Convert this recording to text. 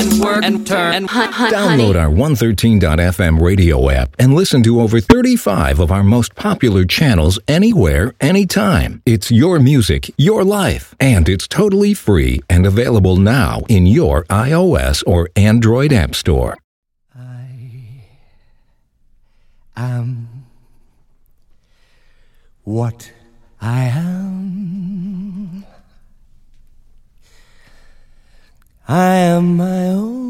and work and turn and Download our 113.fm radio app and listen to over 35 of our most popular channels anywhere, anytime. It's your music, your life, and it's totally free and available now in your iOS or Android app store. I am what I am. I am my own